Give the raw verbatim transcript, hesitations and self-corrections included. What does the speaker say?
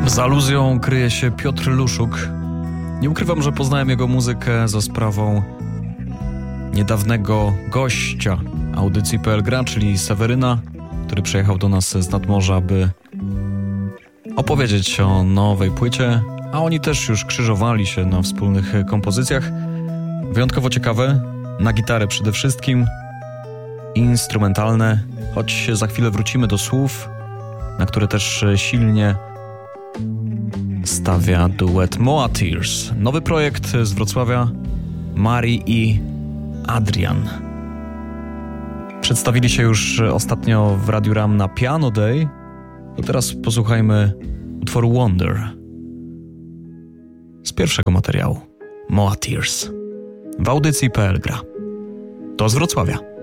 Za aluzją kryje się Piotr Luszuk. Nie ukrywam, że poznałem jego muzykę za sprawą niedawnego gościa audycji P L Gra, czyli Seweryna, który przyjechał do nas z nadmorza, by opowiedzieć o nowej płycie, a oni też już krzyżowali się na wspólnych kompozycjach. Wyjątkowo ciekawe, na gitarę przede wszystkim, instrumentalne, choć za chwilę wrócimy do słów, na które też silnie stawia duet Moa Tears. Nowy projekt z Wrocławia, Mari i Adrian. Przedstawili się już ostatnio w Radiu Ram na Piano Day, to teraz posłuchajmy utworu Wonder z pierwszego materiału Moa Tears w audycji P L Gra. To z Wrocławia.